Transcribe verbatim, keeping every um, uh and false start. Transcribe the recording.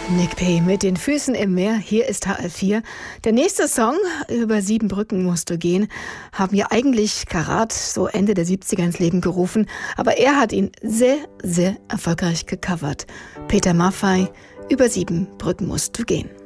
Nick P. mit den Füßen im Meer. Hier ist H L vier. Der nächste Song, über sieben Brücken musst du gehen, haben ja eigentlich Karat so Ende der siebziger ins Leben gerufen. Aber er hat ihn sehr, sehr erfolgreich gecovert. Peter Maffay, über sieben Brücken musst du gehen.